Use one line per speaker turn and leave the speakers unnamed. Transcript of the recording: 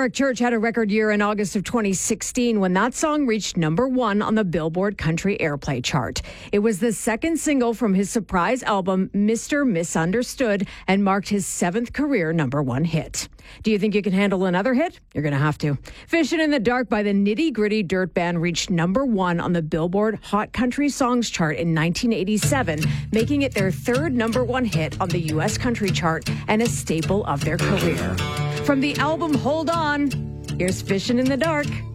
Eric Church had a record year in August of 2016 when that song reached number 1 on the Billboard Country Airplay chart. It was the second single from his surprise album, Mr. Misunderstood, and marked his 7th career number 1 hit. Do you think you can handle another hit? You're going to have to. Fishin' in the Dark by the Nitty Gritty Dirt Band reached number 1 on the Billboard Hot Country Songs chart in 1987, making it their 3rd number 1 hit on the U.S. country chart and a staple of their career. From the album Hold On, here's Fishin' in the Dark.